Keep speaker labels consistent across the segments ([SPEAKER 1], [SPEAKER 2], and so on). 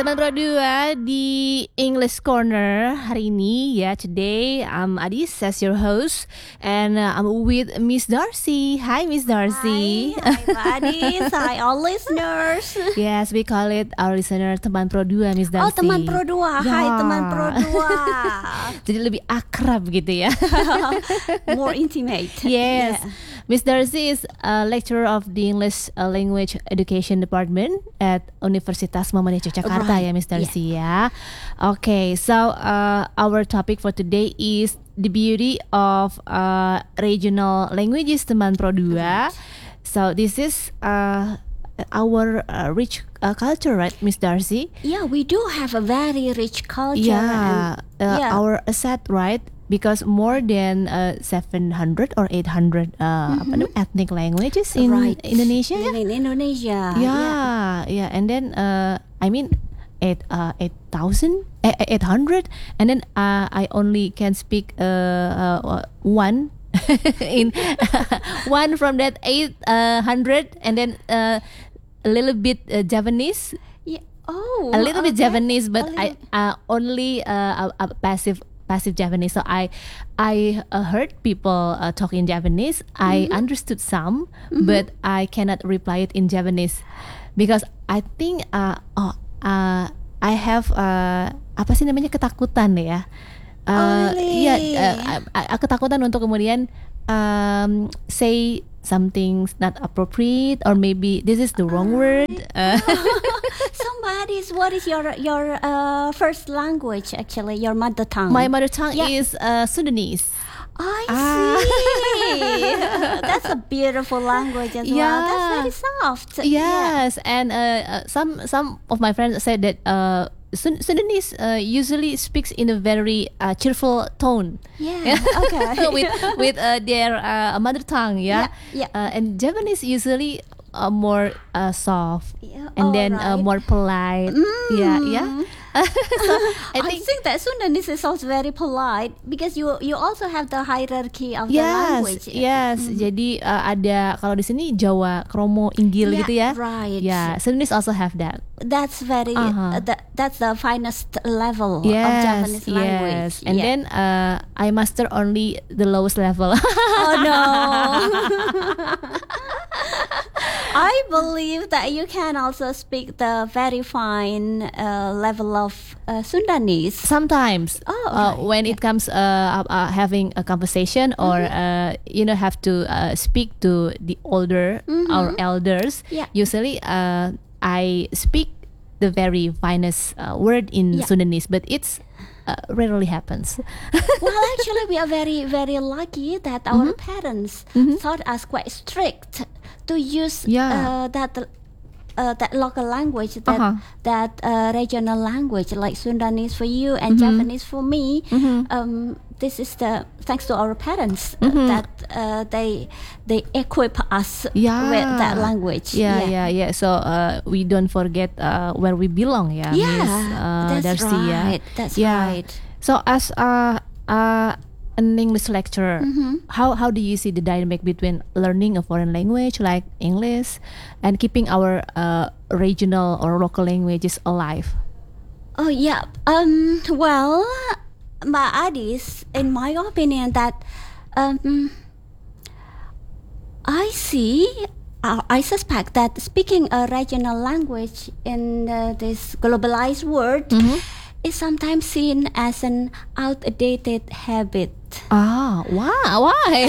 [SPEAKER 1] Teman Pro 2 di English Corner hari ini ya. Today I'm Adis as your host and I'm with Miss Darcy. Hi Miss Darcy.
[SPEAKER 2] Hi Mbak Adis. Hi all listeners.
[SPEAKER 1] Yes, we call it our listener Teman Pro 2 Miss Darcy.
[SPEAKER 2] Oh, Teman Pro 2. Hai Teman Pro 2.
[SPEAKER 1] Jadi lebih akrab gitu ya.
[SPEAKER 2] More intimate.
[SPEAKER 1] Yes.
[SPEAKER 2] Yeah.
[SPEAKER 1] Miss Darcy is a lecturer of the English Language Education Department at Universitas Muhammadiyah Yogyakarta ya Miss Darcy ya. Okay, so our topic for today is the beauty of regional languages Teman Pro 2. So this is our rich culture, right, Miss Darcy?
[SPEAKER 2] Yeah, we do have a very rich culture.
[SPEAKER 1] Yeah, our asset, right? Because more than 700 or 800 ethnic languages in Indonesia.
[SPEAKER 2] In Indonesia.
[SPEAKER 1] Yeah. And then I mean 8,000, 800, and then I only can speak one in one from that 800, and then a little bit Japanese.
[SPEAKER 2] Yeah. Oh,
[SPEAKER 1] a little bit Japanese, but
[SPEAKER 2] I
[SPEAKER 1] only a passive Japanese. So I heard people talk in Japanese. I understood some, but I cannot reply it in Japanese because I think I have apa sih namanya, ketakutan ya. Ketakutan untuk kemudian say something not appropriate, or maybe this is the wrong word.
[SPEAKER 2] What is your first language, actually, your mother tongue?
[SPEAKER 1] My mother tongue is Sundanese.
[SPEAKER 2] I see. That's a beautiful language as well. That's very soft.
[SPEAKER 1] Yes, and some of my friends said that Sundanese usually speaks in a very cheerful tone.
[SPEAKER 2] Yeah. Okay.
[SPEAKER 1] with their mother tongue. And Japanese usually more soft, and then more polite. So
[SPEAKER 2] I think that Sundanese is also very polite because you also have the hierarchy of the language.
[SPEAKER 1] Yes. Jadi ada kalau di sini Jawa, Kromo, Inggil gitu ya.
[SPEAKER 2] Right.
[SPEAKER 1] Yeah, Sundanese also have that.
[SPEAKER 2] That's very that's the finest level of Japanese language.
[SPEAKER 1] Yes. And then I master only the lowest level.
[SPEAKER 2] Oh no. I believe that you can also speak the very fine level of Sundanese.
[SPEAKER 1] Sometimes, when it comes having a conversation, or have to speak to the older our elders. Usually, I speak the very finest word in Sundanese, but it's rarely happens.
[SPEAKER 2] Well, actually, we are very, very lucky that our parents taught us quite strict to use that local language, that regional language, like Sundanese for you and Japanese for me. This is thanks to our parents that they equip us with that language.
[SPEAKER 1] So we don't forget where we belong. Miss
[SPEAKER 2] that's
[SPEAKER 1] Darcy.
[SPEAKER 2] Right. That's right.
[SPEAKER 1] So as an English lecturer, how do you see the dynamic between learning a foreign language like English and keeping our regional or local languages alive?
[SPEAKER 2] Oh yeah. Well, Mbak Adis, in my opinion, that I suspect that speaking a regional language in this globalized world is sometimes seen as an outdated habit.
[SPEAKER 1] Why?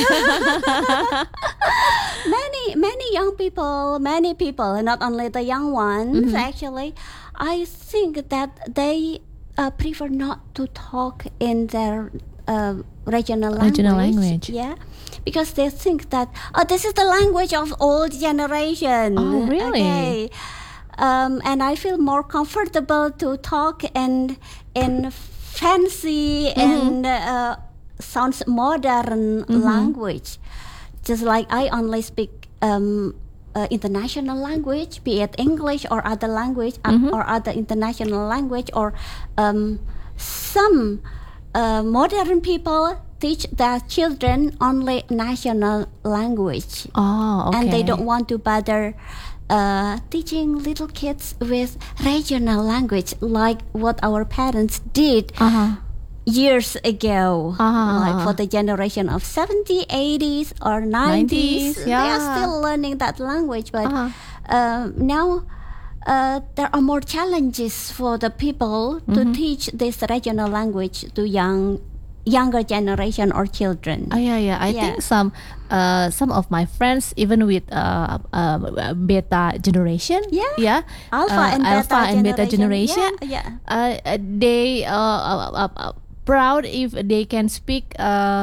[SPEAKER 2] Many people, not only the young ones, actually, I think that they prefer not to talk in their regional language. Yeah, because they think that this is the language of old generation.
[SPEAKER 1] Oh, really?
[SPEAKER 2] Okay. And I feel more comfortable to talk in fancy and sounds modern language. Just like I only speak international language, be it English or other language, or other international language, or some modern people teach their children only national language.
[SPEAKER 1] Oh, okay.
[SPEAKER 2] And they don't want to bother teaching little kids with regional language, like what our parents did years ago, like for the generation of 70s, 80s, or 90s. They are still learning that language, but now there are more challenges for the people to teach this regional language to younger generation or children.
[SPEAKER 1] I think some of my friends, even with beta generation,
[SPEAKER 2] alpha and beta generation,
[SPEAKER 1] they proud if they can speak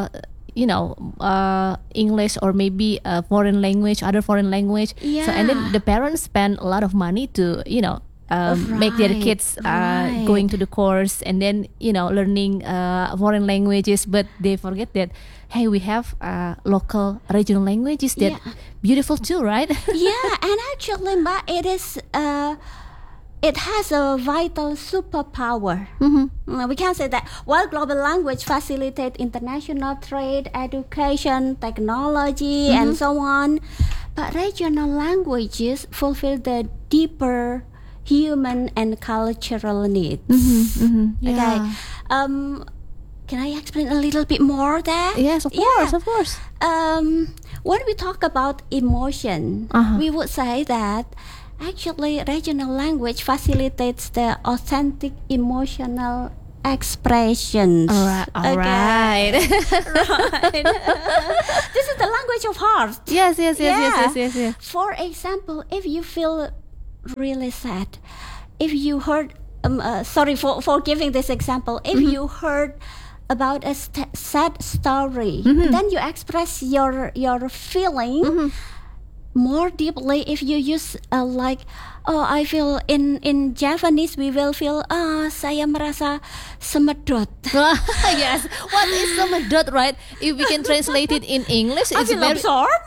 [SPEAKER 1] English or maybe a foreign language, other foreign language. So and then the parents spend a lot of money to make their kids going to the course and then learning foreign languages, but they forget that hey, we have local regional languages that beautiful too, right?
[SPEAKER 2] And actually, it is it has a vital superpower. We can say that while global language facilitate international trade, education, technology, and so on, but regional languages fulfill the deeper human and cultural needs. Okay. Can I explain a little bit more there?
[SPEAKER 1] Yes, of course.
[SPEAKER 2] When we talk about emotion, we would say that actually regional language facilitates the authentic emotional expressions.
[SPEAKER 1] All right.
[SPEAKER 2] This is the language of heart.
[SPEAKER 1] Yes.
[SPEAKER 2] For example, if you feel really sad, if you heard sorry for giving this example, if you heard about a sad story, then you express your feeling more deeply if you use like I feel in Japanese we will feel saya merasa semedot.
[SPEAKER 1] Yes, what is semedot, right? If we can translate it in English,
[SPEAKER 2] I
[SPEAKER 1] it's
[SPEAKER 2] feel
[SPEAKER 1] very
[SPEAKER 2] absorbed.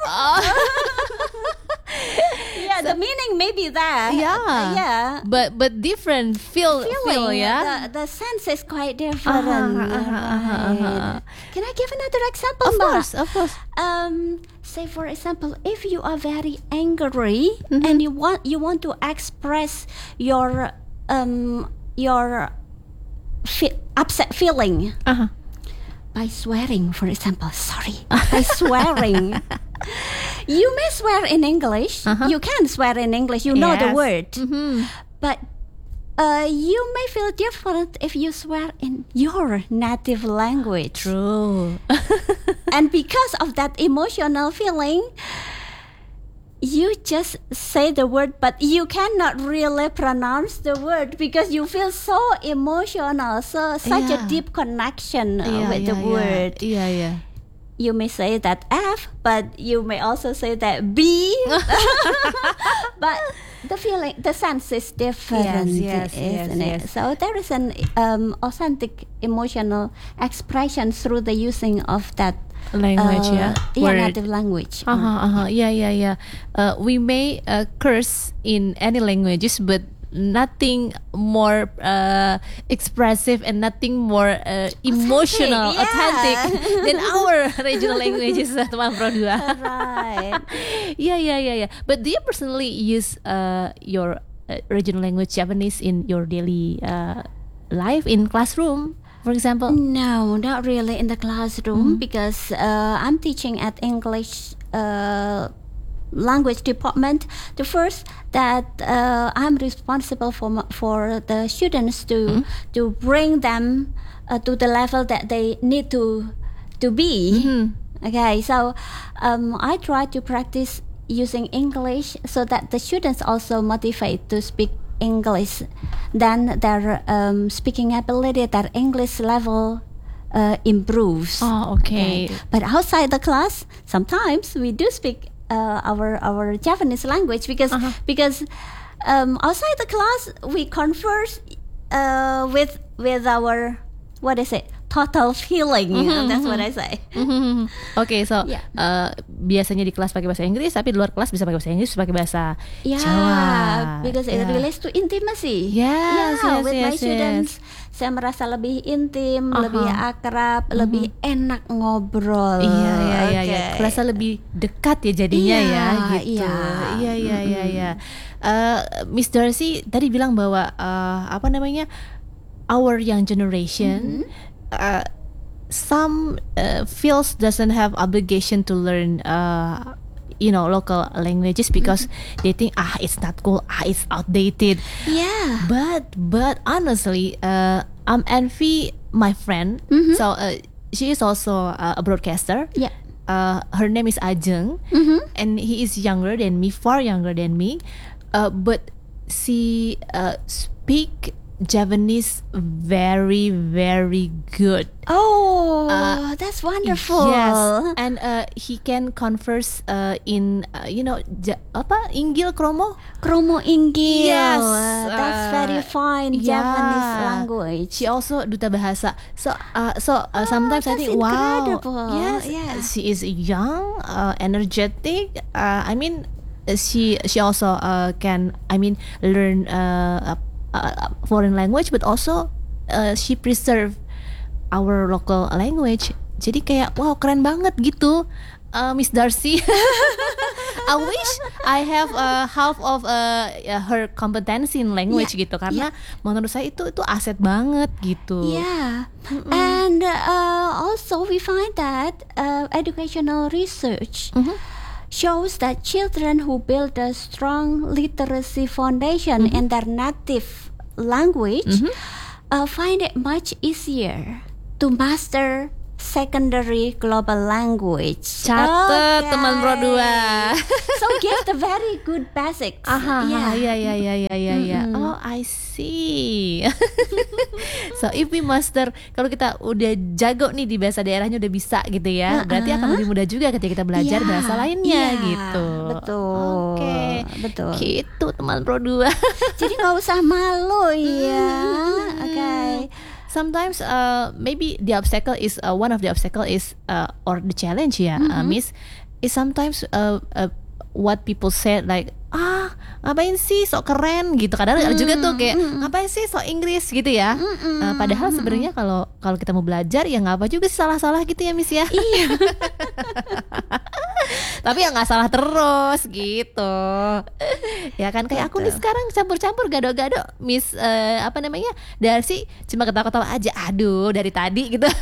[SPEAKER 2] The meaning may be that.
[SPEAKER 1] But different feel.
[SPEAKER 2] The sense is quite different. Right. Can I give another example?
[SPEAKER 1] Of course.
[SPEAKER 2] Say for example, if you are very angry and you want to express your upset feeling by swearing, for example. By swearing. You may swear in English. You can swear in English. You know the word. But you may feel different if you swear in your native language.
[SPEAKER 1] True.
[SPEAKER 2] And because of that emotional feeling, you just say the word, but you cannot really pronounce the word because you feel so emotional, such a deep connection with the word. You may say that F, but you may also say that B. But the feeling, the sense is different, isn't it? So there is an authentic emotional expression through the using of that
[SPEAKER 1] language,
[SPEAKER 2] native language.
[SPEAKER 1] We may curse in any languages, but nothing more expressive and nothing more emotional, authentic than our regional languages, teman Pro 2.
[SPEAKER 2] Right.
[SPEAKER 1] Yeah. But do you personally use your regional language Japanese in your daily life in classroom, for example?
[SPEAKER 2] No, not really in the classroom because I'm teaching at English language department. The first that I'm responsible for the students to bring them to the level that they need to be. Okay, so I try to practice using English so that the students also motivate to speak English. Then their speaking ability, their English level improves.
[SPEAKER 1] Oh, okay.
[SPEAKER 2] But outside the class, sometimes we do speak our Japanese language because outside the class we converse with our total feeling. That's what I say.
[SPEAKER 1] Okay, so biasanya di kelas pakai bahasa Inggris, tapi di luar kelas bisa pakai bahasa Inggris, pakai bahasa Jawa.
[SPEAKER 2] Because it relates to intimacy.
[SPEAKER 1] Yes,
[SPEAKER 2] with my students. saya merasa lebih intim, lebih akrab, lebih enak ngobrol.
[SPEAKER 1] Iya. Kerasa lebih dekat ya jadinya ya gitu. Iya. Miss Darcy tadi bilang bahwa our young generation some feels doesn't have obligation to learn local languages because they think it's not cool, it's outdated.
[SPEAKER 2] Yeah.
[SPEAKER 1] But honestly, I'm envy my friend. So she is also a broadcaster.
[SPEAKER 2] Yeah.
[SPEAKER 1] Her name is Ajeng, and he is younger than me, far younger than me. But she speak Japanese very, very good.
[SPEAKER 2] Oh, that's wonderful.
[SPEAKER 1] Yes, and he can converse in Inggil Kromo.
[SPEAKER 2] Kromo Inggil.
[SPEAKER 1] Yes,
[SPEAKER 2] that's very fine Japanese language.
[SPEAKER 1] She also duta bahasa. So sometimes I think,
[SPEAKER 2] incredible.
[SPEAKER 1] Wow, yes, she is young, energetic. She also can learn foreign language, but also she preserve our local language. Jadi kayak wow, keren banget gitu, Miss Darcy. I wish I have half of her competency in language gitu, karena menurut saya itu aset banget gitu.
[SPEAKER 2] Yeah, and also we find that educational research shows that children who build a strong literacy foundation in their native language find it much easier to master secondary global language.
[SPEAKER 1] Catat teman Pro 2.
[SPEAKER 2] So give the very good basics.
[SPEAKER 1] Yeah. Oh, I see. So if we master, kalau kita udah jago nih di bahasa daerahnya, udah bisa gitu ya, berarti akan lebih mudah juga ketika kita belajar bahasa lainnya gitu.
[SPEAKER 2] Betul.
[SPEAKER 1] Oke.
[SPEAKER 2] Betul.
[SPEAKER 1] Gitu teman Pro 2.
[SPEAKER 2] Jadi nggak usah malu ya. Okay.
[SPEAKER 1] Sometimes maybe the obstacle is one of the obstacle is or the challenge Miss, is sometimes what people say like ngapain sih sok keren gitu. Kadang ada juga tuh kayak ngapain sih sok Inggris gitu ya. Padahal sebenarnya kalau kita mau belajar ya nggak apa juga sih, salah-salah gitu ya Miss ya. Iya. Tapi ya nggak salah terus gitu. Ya kan kayak aku nih sekarang campur-campur gado-gado Miss Darcy cuma ketawa-ketawa aja. Aduh dari tadi gitu.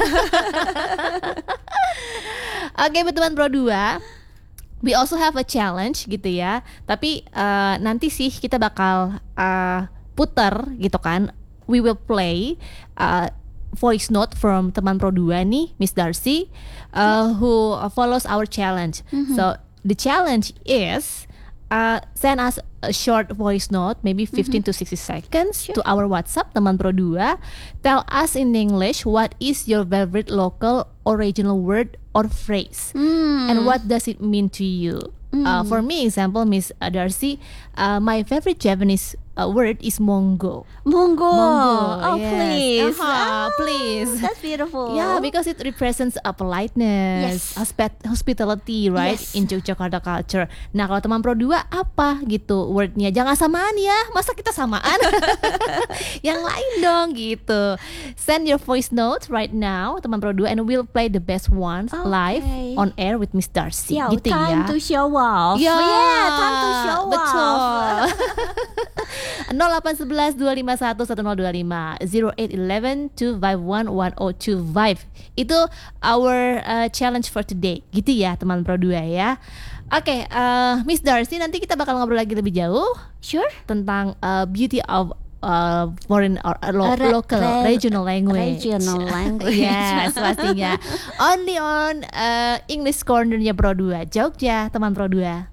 [SPEAKER 1] Oke, teman Pro 2. We also have a challenge gitu ya. Tapi nanti sih kita bakal puter gitu kan. We will play voice note from teman Pro 2 nih, Miss Darcy, who follows our challenge. So the challenge is send us a short voice note, maybe 15 to 60 seconds to our WhatsApp teman Pro 2. Tell us in English what is your favorite local original word or phrase, and what does it mean to you. For me, example, Miss Darcy, my favorite Japanese word is mongo.
[SPEAKER 2] Mongo. Oh,
[SPEAKER 1] yes.
[SPEAKER 2] please.
[SPEAKER 1] Please.
[SPEAKER 2] That's beautiful.
[SPEAKER 1] Yeah, because it represents a politeness, hospitality, right?
[SPEAKER 2] Yes.
[SPEAKER 1] In Yogyakarta culture. Nah, kalau teman Pro 2 apa gitu wordnya? Jangan samaan ya. Masa kita samaan? Yang lain dong gitu. Send your voice note right now, teman Pro 2, and we'll play the best ones live on air with Miss Darcy.
[SPEAKER 2] Yeah,
[SPEAKER 1] gitu
[SPEAKER 2] time to show off.
[SPEAKER 1] Yeah,
[SPEAKER 2] time to show
[SPEAKER 1] betul.
[SPEAKER 2] off.
[SPEAKER 1] 0811 251 1025 0811 251 1025. Itu our challenge for today. Gitu ya teman Pro 2 ya. Oke, Miss Darcy, nanti kita bakal ngobrol lagi lebih jauh.
[SPEAKER 2] Sure.
[SPEAKER 1] Tentang beauty of foreign or local regional language.
[SPEAKER 2] Regional language.
[SPEAKER 1] Yes, pastinya. Only on English Corner-nya Pro 2 Jogja, teman Pro 2.